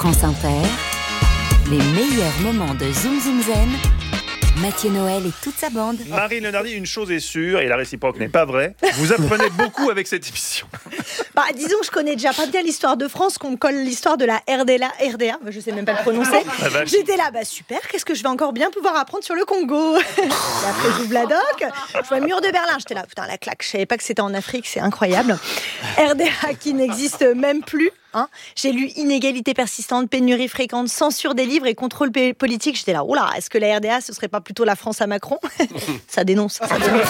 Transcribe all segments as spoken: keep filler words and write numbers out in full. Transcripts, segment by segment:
France Inter, les meilleurs moments de Zoom Zoom Zen, Mathieu Noël et toute sa bande. Marine Leonardi, une chose est sûre, et la réciproque n'est pas vraie, vous apprenez beaucoup avec cette émission. Bah, disons que je connais déjà pas bien l'histoire de France, qu'on me colle l'histoire de la R D A, R D A, je sais même pas le prononcer. Ah, j'étais là, bah super, qu'est-ce que je vais encore bien pouvoir apprendre sur le Congo. Et après j'ouvre la doc, je vois le mur de Berlin, j'étais là, putain la claque, je savais pas que c'était en Afrique, c'est incroyable. R D A qui n'existe même plus. Hein. J'ai lu inégalité persistante, pénurie fréquente, censure des livres et contrôle p- politique. J'étais là, oula, est-ce que la R D A, ce serait pas plutôt la France à Macron? Ça dénonce. Ça dénonce.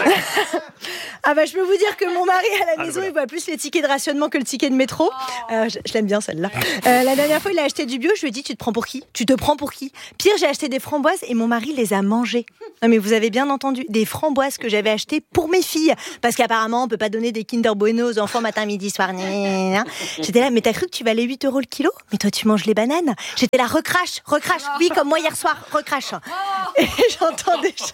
Ah bah je peux vous dire que mon mari à la maison, il voit plus les tickets de rationnement que le ticket de métro. Euh, je, je l'aime bien celle-là. Euh, la dernière fois, il a acheté du bio. Je lui ai dit, tu te prends pour qui? Tu te prends pour qui? Pire, j'ai acheté des framboises et mon mari les a mangées. Non mais vous avez bien entendu, des framboises que j'avais achetées pour mes filles, parce qu'apparemment on peut pas donner des Kinder Bueno aux enfants matin, midi, soir. J'étais là, mais t'as cru que tu valais huit euros le kilo? Mais toi tu manges les bananes. J'étais là, recrache, recrache. Oui, comme moi hier soir, recrache. Et j'entends déjà.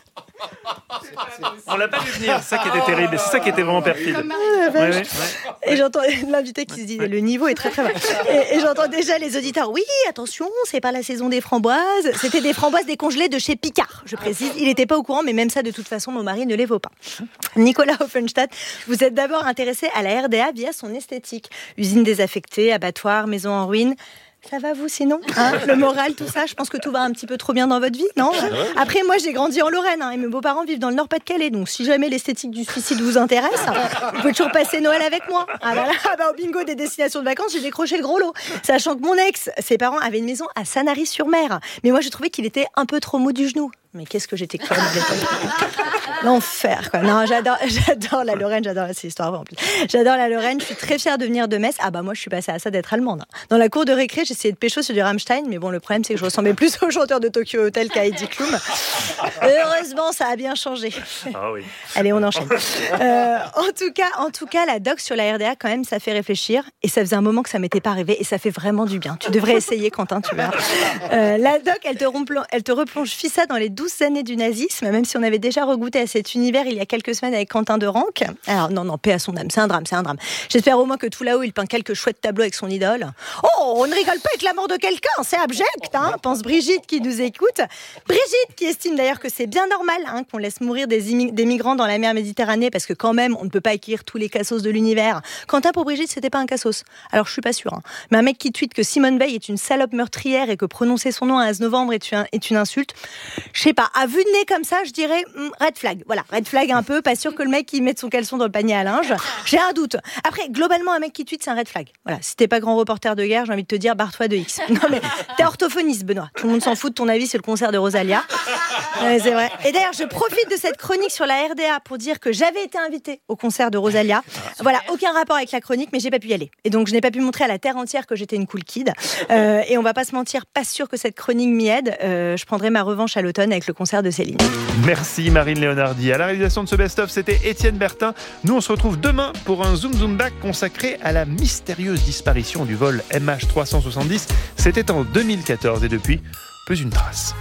On l'a pas vu venir, c'est ça qui était terrible, c'est ça qui était vraiment perfide. Ouais, ouais, ouais. Et j'entends l'invité qui se dit, le niveau est très très bas. Et, et j'entends déjà les auditeurs, oui, attention, c'est pas la saison des framboises. C'était des framboises décongelées de chez Picard, je précise. Il n'était pas au courant, mais même ça, de toute façon, mon mari ne les vaut pas. Nicolas Hoffenstadt, vous êtes d'abord intéressé à la R D A via son esthétique. Usine désaffectée, abattoir, maison en ruine. Ça va vous sinon, hein, le moral, tout ça? Je pense que tout va un petit peu trop bien dans votre vie, non? Après, moi, j'ai grandi en Lorraine hein, et mes beaux-parents vivent dans le Nord-Pas-de-Calais. Donc, si jamais l'esthétique du suicide vous intéresse, vous pouvez toujours passer Noël avec moi. Ah bah là, bah, au bingo des destinations de vacances, j'ai décroché le gros lot. Sachant que mon ex, ses parents avaient une maison à Sanary-sur-Mer. Mais moi, je trouvais qu'il était un peu trop mou du genou. Mais qu'est-ce que j'étais conne de l'époque. L'enfer, quoi. Non, j'adore, j'adore la Lorraine, j'adore cette histoire en plus. J'adore la Lorraine, je suis très fière de venir de Metz. Ah bah moi, je suis passée à ça d'être allemande. Dans la cour de récré, j'essayais de pécho sur du Rammstein, mais bon, le problème, c'est que je ressemblais plus au chanteur de Tokyo Hotel qu'à Heidi Klum. Heureusement, ça a bien changé. Ah oui. Allez, on enchaîne. Euh, en tout cas, en tout cas, la doc sur la R D A, quand même, ça fait réfléchir. Et ça faisait un moment que ça m'était pas arrivé, et ça fait vraiment du bien. Tu devrais essayer, Quentin, tu verras. Euh, la doc, elle te, remplon- elle te replonge fissa dans les douze années du nazisme, même si on avait déjà regoûté à cet univers il y a quelques semaines avec Quentin de Ranc. Alors non, non, paix à son âme, c'est un drame, c'est un drame. J'espère au moins que tout là-haut, il peint quelques chouettes tableaux avec son idole. Oh, on ne rigole pas avec la mort de quelqu'un, c'est abject, hein, pense Brigitte qui nous écoute. Brigitte qui estime d'ailleurs que c'est bien normal hein, qu'on laisse mourir des, immi- des migrants dans la mer Méditerranée, parce que quand même, on ne peut pas acquérir tous les cassos de l'univers. Quentin, pour Brigitte, c'était pas un cassos. Alors je suis pas sûre. Hein. Mais un mec qui tweet que Simone Veil est une salope meurtrière et que prononcer son nom à onze novembre est une, est une insulte, je sais pas, à vue de nez comme ça, je dirais mm, red flag. Voilà, red flag un peu, pas sûr que le mec qui mette son caleçon dans le panier à linge. J'ai un doute. Après, globalement, un mec qui tweet, c'est un red flag. Voilà, si t'es pas grand reporter de guerre, j'ai envie de te dire, barre-toi de X. Non mais, t'es orthophoniste, Benoît. Tout le monde s'en fout de ton avis sur le concert de Rosalia. Ouais, c'est vrai. Et d'ailleurs, je profite de cette chronique sur la R D A pour dire que j'avais été invitée au concert de Rosalia. Voilà, aucun rapport avec la chronique, mais j'ai pas pu y aller. Et donc, je n'ai pas pu montrer à la terre entière que j'étais une cool kid. Euh, et on va pas se mentir, pas sûr que cette chronique m'y aide. Euh, je prendrai ma revanche à l'automne avec le concert de Céline. Merci Marine Leonardi. À la réalisation de ce best-of, c'était Étienne Bertin. Nous, on se retrouve demain pour un Zoom Zoom Back consacré à la mystérieuse disparition du vol M H trois cent soixante-dix. C'était en deux mille quatorze et depuis, plus une trace.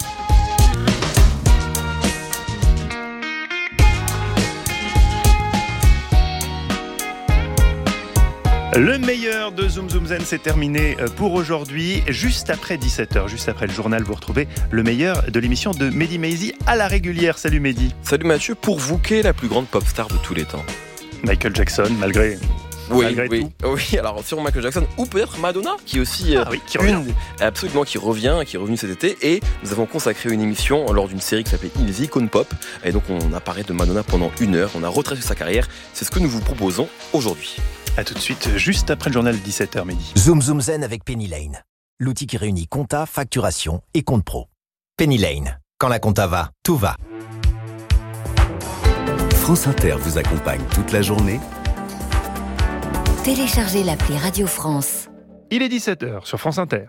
Le meilleur de Zoom Zoom Zen, c'est terminé pour aujourd'hui. Juste après dix-sept heures, juste après le journal, vous retrouvez le meilleur de l'émission de Mehdi Maizi à la régulière. Salut Mehdi. Salut Mathieu, pour vous, quelle est la plus grande pop star de tous les temps? Michael Jackson, malgré... Oui, malgré oui, tout. oui, alors sur Michael Jackson, ou peut-être Madonna, qui est aussi ah, oui, qui revient. une, absolument qui revient, qui est revenue cet été, et nous avons consacré une émission lors d'une série qui s'appelait Les Icônes Pop, et donc on a parlé de Madonna pendant une heure, on a retracé sa carrière, c'est ce que nous vous proposons aujourd'hui. A tout de suite, juste après le journal dix-sept heures Mehdi. Zoom Zoom Zen avec Penny Lane, l'outil qui réunit compta, facturation et compte pro. Penny Lane, quand la compta va, tout va. France Inter vous accompagne toute la journée. Téléchargez l'appli Radio France. Il est dix-sept heures sur France Inter.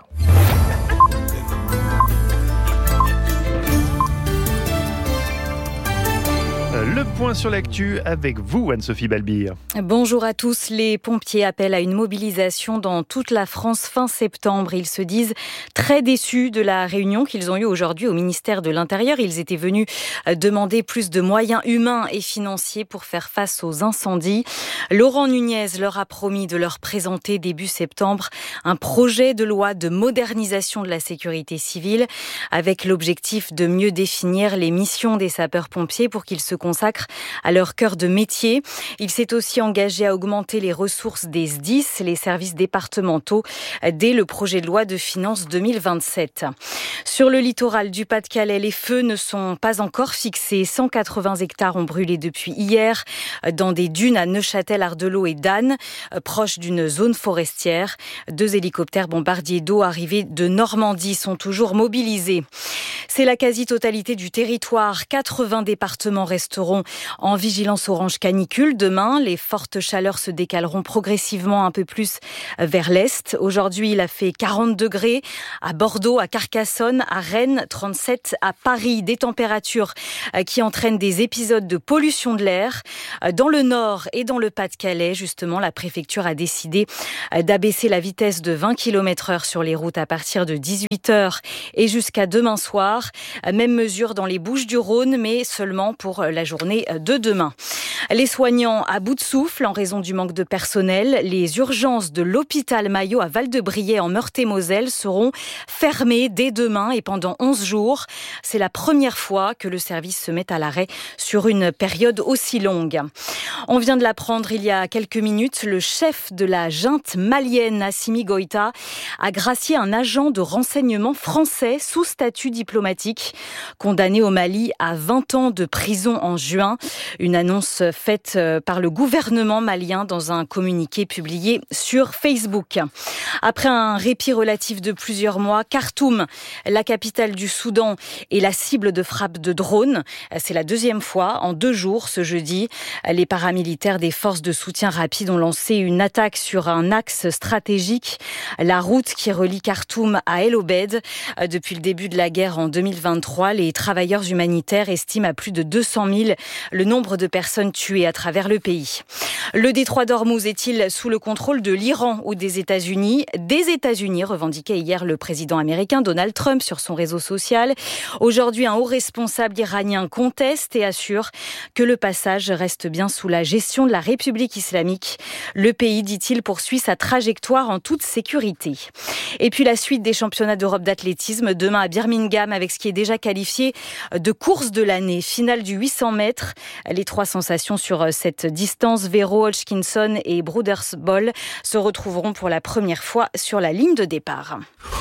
Le point sur l'actu avec vous, Anne-Sophie Balbir. Bonjour à tous. Les pompiers appellent à une mobilisation dans toute la France fin septembre. Ils se disent très déçus de la réunion qu'ils ont eue aujourd'hui au ministère de l'Intérieur. Ils étaient venus demander plus de moyens humains et financiers pour faire face aux incendies. Laurent Nunez leur a promis de leur présenter début septembre un projet de loi de modernisation de la sécurité civile avec l'objectif de mieux définir les missions des sapeurs-pompiers pour qu'ils se consacrent à leur cœur de métier. Il s'est aussi engagé à augmenter les ressources des S D I S, les services départementaux, dès le projet de loi de finances deux mille vingt-sept. Sur le littoral du Pas-de-Calais, les feux ne sont pas encore fixés. cent quatre-vingts hectares ont brûlé depuis hier dans des dunes à Neuchâtel, Ardelot et Danne, proches d'une zone forestière. Deux hélicoptères bombardiers d'eau arrivés de Normandie sont toujours mobilisés. C'est la quasi-totalité du territoire. quatre-vingts départements resteront en vigilance orange canicule. Demain, les fortes chaleurs se décaleront progressivement un peu plus vers l'est. Aujourd'hui, il a fait quarante degrés à Bordeaux, à Carcassonne, à Rennes, trente-sept à Paris. Des températures qui entraînent des épisodes de pollution de l'air. Dans le nord et dans le Pas-de-Calais, justement, la préfecture a décidé d'abaisser la vitesse de vingt kilomètres heure sur les routes à partir de dix-huit heures et jusqu'à demain soir. Même mesure dans les Bouches-du-Rhône, mais seulement pour la journée de demain. Les soignants à bout de souffle en raison du manque de personnel. Les urgences de l'hôpital Maillot à Val-de-Briey en Meurthe-et-Moselle seront fermées dès demain et pendant onze jours. C'est la première fois que le service se met à l'arrêt sur une période aussi longue. On vient de l'apprendre il y a quelques minutes, le chef de la junte malienne, Assimi Goïta, a gracié un agent de renseignement français sous statut diplomatique, condamné au Mali à vingt ans de prison en juin. Une annonce faite par le gouvernement malien dans un communiqué publié sur Facebook. Après un répit relatif de plusieurs mois, Khartoum, la capitale du Soudan, est la cible de frappes de drones. C'est la deuxième fois en deux jours ce jeudi. Les paramilitaires des forces de soutien rapide ont lancé une attaque sur un axe stratégique, la route qui relie Khartoum à El Obeid. Depuis le début de la guerre en deux mille vingt-trois, les travailleurs humanitaires estiment à plus de deux cent mille le nombre de personnes tuées à travers le pays. Le détroit d'Ormuz est-il sous le contrôle de l'Iran ou des États-Unis ? Des États-Unis, revendiquait hier le président américain Donald Trump sur son réseau social. Aujourd'hui, un haut responsable iranien conteste et assure que le passage reste bien sous la gestion de la République islamique. Le pays, dit-il, poursuit sa trajectoire en toute sécurité. Et puis la suite des championnats d'Europe d'athlétisme demain à Birmingham avec ce qui est déjà qualifié de course de l'année. Finale du huit cents mètres. Les trois sensations sur cette distance, Vero, Hodgkinson et Brodersbol, se retrouveront pour la première fois sur la ligne de départ.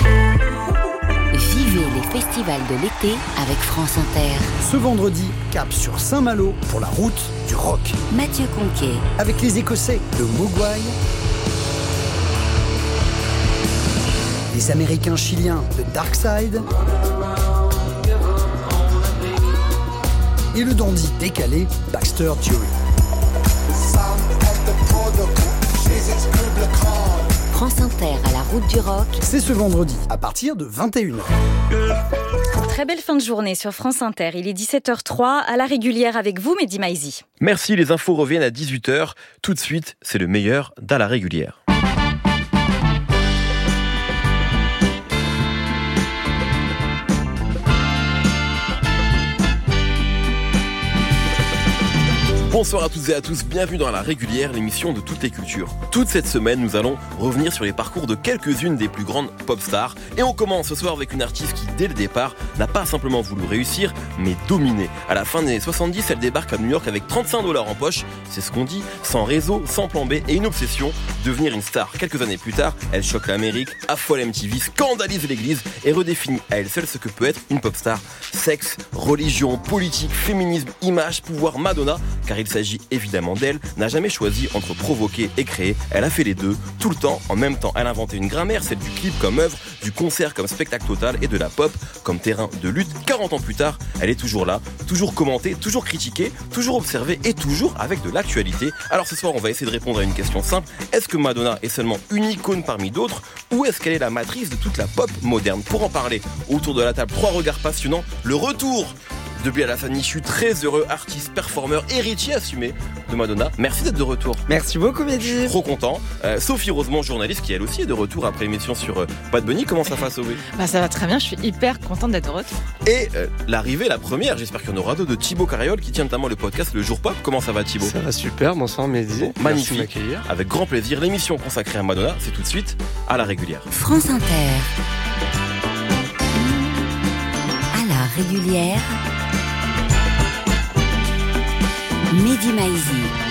Vivez les festivals de l'été avec France Inter. Ce vendredi, cap sur Saint-Malo pour la route du rock. Mathieu Conquet. Avec les Écossais de Mogwai, les Américains chiliens de Darkside et le dandy décalé Baxter Dury. France Inter à la route du rock. C'est ce vendredi à partir de vingt et une heures. Très belle fin de journée sur France Inter. Il est dix-sept heures trois à la régulière avec vous, Mehdi Maizi. Merci, les infos reviennent à dix-huit heures. Tout de suite, c'est le meilleur d'à la régulière. Bonsoir à toutes et à tous, bienvenue dans La Régulière, l'émission de toutes les cultures. Toute cette semaine, nous allons revenir sur les parcours de quelques-unes des plus grandes pop stars. Et on commence ce soir avec une artiste qui, dès le départ, n'a pas simplement voulu réussir, mais dominer. À la fin des années soixante-dix, elle débarque à New York avec trente-cinq dollars en poche, c'est ce qu'on dit, sans réseau, sans plan B et une obsession, devenir une star. Quelques années plus tard, elle choque l'Amérique, affole M T V, scandalise l'église et redéfinit à elle seule ce que peut être une pop star. Sexe, religion, politique, féminisme, image, pouvoir, Madonna, car il s'agit évidemment d'elle, n'a jamais choisi entre provoquer et créer. Elle a fait les deux, tout le temps, en même temps. Elle a inventé une grammaire, celle du clip comme œuvre, du concert comme spectacle total et de la pop comme terrain de lutte. quarante ans plus tard, elle est toujours là, toujours commentée, toujours critiquée, toujours observée et toujours avec de l'actualité. Alors ce soir, on va essayer de répondre à une question simple. Est-ce que Madonna est seulement une icône parmi d'autres ou est-ce qu'elle est la matrice de toute la pop moderne? Pour en parler, autour de la table, trois regards passionnants. Le retour Depuis Alassane, je suis très heureux, artiste, performeur, héritier assumé de Madonna. Merci d'être de retour. Merci beaucoup, Mehdi. Je suis trop content. Euh, Sophie Rosemont, journaliste, qui elle aussi est de retour après émission sur euh, Bad Bunny. Comment ça va, Sophie? Bah ça va très bien, je suis hyper contente d'être de retour. Et euh, l'arrivée, la première, j'espère qu'il y en aura deux, de Thibaut Carriol, qui tient notamment le podcast Le Jour Pop. Comment ça va, Thibaut? Ça va super, bonsoir Mehdi. Bon, magnifique. Merci de m'accueillir. Avec grand plaisir, l'émission consacrée à Madonna, c'est tout de suite à la régulière. France Inter. À la régulière. Mehdi Maizi.